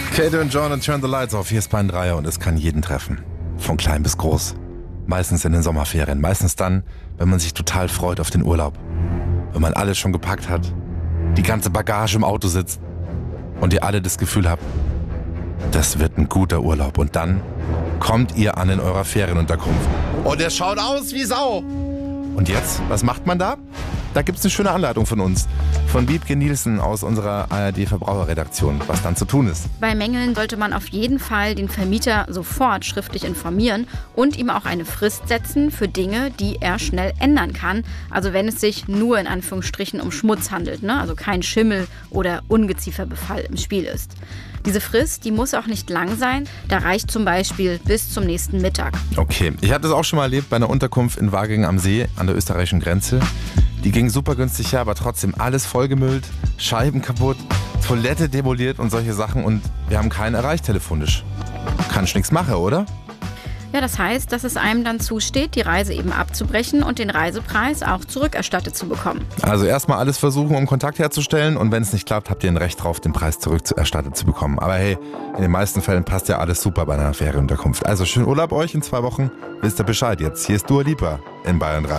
Katie und John und Turn the Lights Off. Hier ist Bayern 3 und es kann jeden treffen. Von klein bis groß. Meistens in den Sommerferien. Meistens dann, wenn man sich total freut auf den Urlaub. Wenn man alles schon gepackt hat. Die ganze Bagage im Auto sitzt. Und ihr alle das Gefühl habt, das wird ein guter Urlaub. Und dann kommt ihr an in eurer Ferienunterkunft. Und der schaut aus wie Sau. Und jetzt, was macht man da? Da gibt's eine schöne Anleitung von uns. Von Wiebke Nielsen aus unserer ARD-Verbraucherredaktion, was dann zu tun ist. Bei Mängeln sollte man auf jeden Fall den Vermieter sofort schriftlich informieren und ihm auch eine Frist setzen für Dinge, die er schnell ändern kann. Also wenn es sich nur in Anführungsstrichen um Schmutz handelt, ne? Also kein Schimmel oder Ungezieferbefall im Spiel ist. Diese Frist, die muss auch nicht lang sein. Da reicht zum Beispiel bis zum nächsten Mittag. Okay, ich habe das auch schon mal erlebt bei einer Unterkunft in Wagingen am See an der österreichischen Grenze. Die ging super günstig her, aber trotzdem alles vollgemüllt, Scheiben kaputt, Toilette demoliert und solche Sachen. Und wir haben keinen erreicht telefonisch. Kann ich nichts machen, oder? Ja, das heißt, dass es einem dann zusteht, die Reise eben abzubrechen und den Reisepreis auch zurückerstattet zu bekommen. Also erstmal alles versuchen, um Kontakt herzustellen. Und wenn es nicht klappt, habt ihr ein Recht drauf, den Preis zurückerstattet zu bekommen. Aber hey, in den meisten Fällen passt ja alles super bei einer Ferienunterkunft. Also schönen Urlaub euch in 2 Wochen. Wisst ihr Bescheid jetzt. Hier ist Dua Lipa in Bayern 3.